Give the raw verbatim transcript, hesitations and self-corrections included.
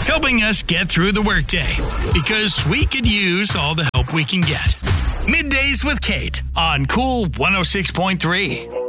helping us get through the workday because we could use all the help we can get. Middays with Kate on Cool one oh six point three.